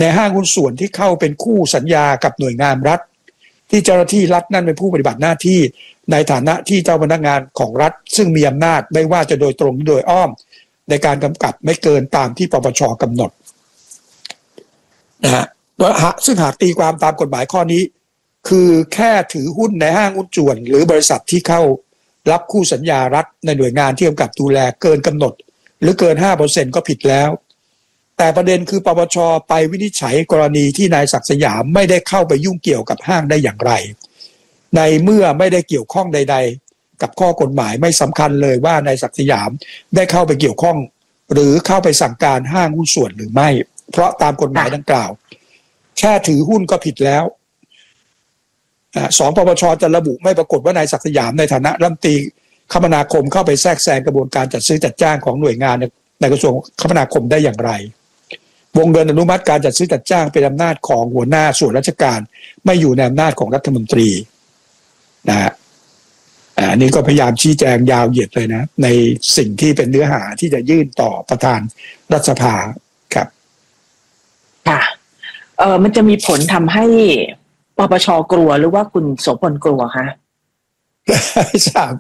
ในห้างหุ้นส่วนที่เข้าเป็นคู่สัญญากับหน่วยงานรัฐที่เจ้าหน้าที่รัฐนั่นเป็นผู้ปฏิบัติหน้าที่ในฐานะที่เจ้าพนักงานของรัฐซึ่งมีอำนาจไม่ว่าจะโดยตรงหรือโดยอ้อมในการกำกับไม่เกินตามที่ปปช.กำหนดนะฮะซึ่งหากตีความตามกฎหมายข้อนี้คือแค่ถือหุ้นในห้างหุ้นส่วนหรือบริษัทที่เข้ารับคู่สัญญารัฐในหน่วยงานที่กำกับดูแลเกินกำหนดหรือเกิน 5% ก็ผิดแล้วแต่ประเด็นคือปปช.ไปวินิจฉัยกรณีที่นายศักดิ์สยามไม่ได้เข้าไปยุ่งเกี่ยวกับห้างได้อย่างไรในเมื่อไม่ได้เกี่ยวข้องใดๆกับข้อกฎหมายไม่สำคัญเลยว่านายศักดิ์สยามได้เข้าไปเกี่ยวข้องหรือเข้าไปสั่งการห้างหุ้นส่วนหรือไม่เพราะตามกฎหมายดังกล่าวแค่ถือหุ้นก็ผิดแล้วสองปปช.จะระบุไม่ปรากฏว่านายศักดิ์สยามในฐานะรัฐมนตรีคมนาคมเข้าไปแทรกแซงกระบวนการจัดซื้อจัดจ้างของหน่วยงานในกระทรวงคมนาคมได้อย่างไรวงเงินอนุมัติการจัดซื้อจัดจ้างเป็นอำนาจของหัวหน้าส่วนราชการไม่อยู่ในอำนาจของรัฐมนตรีนะฮะอันนี้ก็พยายามชี้แจงยาวเหยียดเลยนะในสิ่งที่เป็นเนื้อหาที่จะยื่นต่อประธานรัฐสภาครับค่ะมันจะมีผลทำให้ปปช.กลัวหรือว่าคุณโสพลกลัวคะไม่ทราบ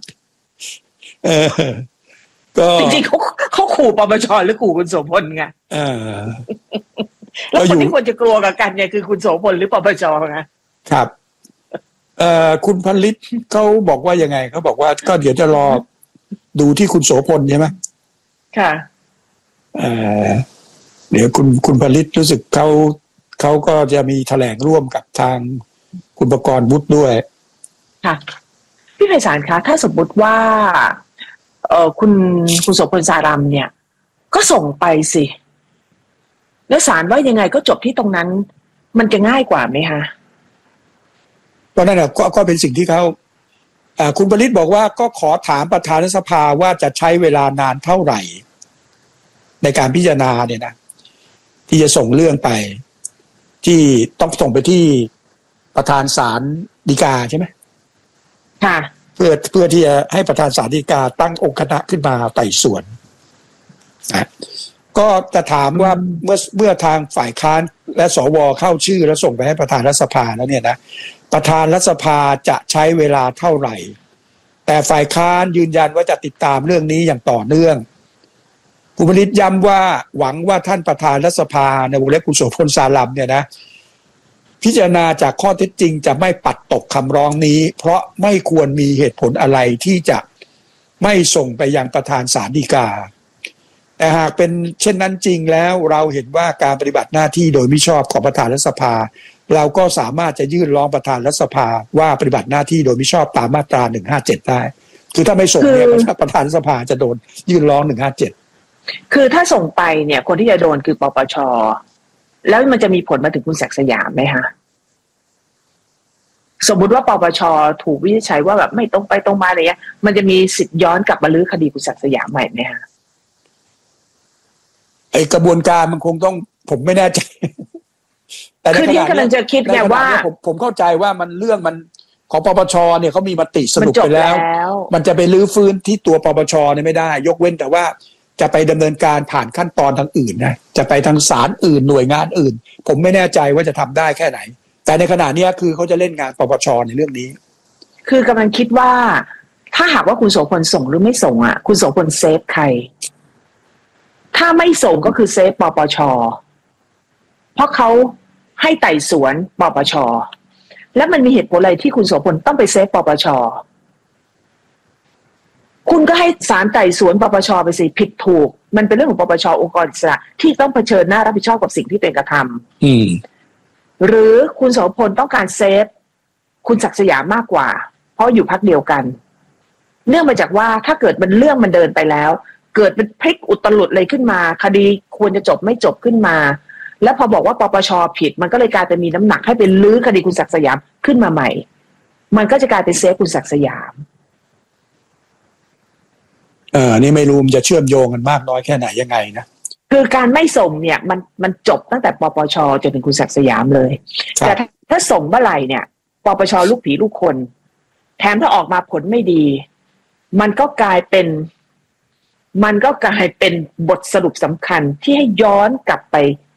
ก็จริงๆเขาขู่ปปช.หรือขู่คุณโสพลไงแล้วคนที่ควรจะกลัวกับกันเนี่ยคือคุณโสพลหรือปปช. ครับคุณพันลิศเขาบอกว่ายังไงเขาบอกว่าก็เดี๋ยวจะรอดูที่คุณโสพลใช่ไหมค่ะเดี๋ยวคุณพันลิศรู้สึกเขาก็จะมีแถลงร่วมกับทางคุณประกรณ์วุฒิด้วยค่ะพี่ไพศาลคะถ้าสมมติว่าคุณโสพลสารัมเนี่ยก็ส่งไปสิแล้วศาลว่ายังไงก็จบที่ตรงนั้นมันจะง่ายกว่าไหมคะก็นั่นแหละก็เป็นสิ่งที่เขาคุณผลิตบอกว่าก็ขอถามประธานสภาว่าจะใช้เวลานานเท่าไหร่ในการพิจารณาเนี่ยนะที่จะส่งเรื่องไปที่ต้องส่งไปที่ประธานศาลฎีกาใช่ไหมค่ะเพื่อที่จะให้ประธานศาลฎีกาตั้งองค์คณะขึ้นมาไต่สวนก็จะถามว่าเมื่อทางฝ่ายค้านและสวเข้าชื่อแล้วส่งไปให้ประธานรัฐสภาแล้วเนี่ยนะประธานรัฐสภาจะใช้เวลาเท่าไหร่แต่ฝ่ายค้านยืนยันว่าจะติดตามเรื่องนี้อย่างต่อเนื่องคุณผลิตย้ำว่าหวังว่าท่านประธานรัฐสภาในวงเล็บคุณโสพลสารัมเนี่ยนะพิจารณาจากข้อเท็จจริงจะไม่ปัดตกคำร้องนี้เพราะไม่ควรมีเหตุผลอะไรที่จะไม่ส่งไปยังประธานศาลฎีกาแต่หากเป็นเช่นนั้นจริงแล้วเราเห็นว่าการปฏิบัติหน้าที่โดยมิชอบของประธานรัฐสภาเราก็สามารถจะยื่นร้องประธานรัฐสภาว่าปฏิบัติหน้าที่โดยมิชอบตามมาตรา157ได้คือถ้าไม่ส่งเนี่ยประธานรัฐสภาจะโดนยื่นร้อง157 คือถ้าส่งไปเนี่ยคนที่จะโดนคือปปช.แล้วมันจะมีผลมาถึงคุณศักดิ์สยามไหมคะสมมุติว่าปปช.ถูกวินิจฉัยว่าแบบไม่ตรงไปตรงมาอะไรเงี้ยมันจะมีสิทธิ์ย้อนกลับมาลื้อคดีคุณศักดิ์สยามใหม่ไหมคะไอกระบวนการมันคงต้องผมไม่แน่ใจแต่คือที่กำลังจะคิดไงว่าผมเข้าใจว่ามันเรื่องมันของปปช.เนี่ยเขามีมติสรุปไปแล้วมันจะไปลื้อฟื้นที่ตัวปปช.เนี่ยไม่ได้ยกเว้นแต่ว่าจะไปดำเนินการผ่านขั้นตอนทางอื่นนะจะไปทางศาลอื่นหน่วยงานอื่นผมไม่แน่ใจว่าจะทำได้แค่ไหนแต่ในขณะนี้คือเขาจะเล่นงานปปช.ในเรื่องนี้คือกำลังคิดว่าถ้าหากว่าคุณโสพลส่งหรือไม่ส่งอ่ะคุณโสพลเซฟใครถ้าไม่ส่งก็คือเซฟปปช.เพราะเขาให้ไต่สวนปปช.และมันมีเหตุผลอะไรที่คุณโสพลต้องไปเซฟปปช.คุณก็ให้ศาลไต่สวนปปช.ไปสิผิดถูกมันเป็นเรื่องของปปช.องค์กรอิสระที่ต้องเผชิญหน้ารับผิดชอบกับสิ่งที่ตัวเองกระทำหรือคุณโสพลต้องการเซฟคุณศักดิ์สยามมากกว่าเพราะอยู่พรรคเดียวกันเนื่องมาจากว่าถ้าเกิดมันเรื่องมันเดินไปแล้วเกิดเป็นพลิกอุตลุดอะไรขึ้นมาคดีควรจะจบไม่จบขึ้นมาแล้วพอบอกว่าปปช.ผิดมันก็เลยกลายเป็นมีน้ำหนักให้เป็นลื้อคดีคุณศักดิ์สยามขึ้นมาใหม่มันก็จะกลายเป็นเซฟคุณศักดิ์สยามนี่ไม่รู้มันจะเชื่อมโยงกันมากน้อยแค่ไหนยังไงนะคือการไม่ส่งเนี่ยมันจบตั้งแต่ปปช.จนถึงคุณศักดิ์สยามเลยแต่ถ้าส่งเมื่อไหร่เนี่ยปปช.ลูกผีลูกคนแถมถ้าออกมาผลไม่ดีมันก็กลายเป็นบทสรุปสำคัญที่ให้ย้อนกลับไป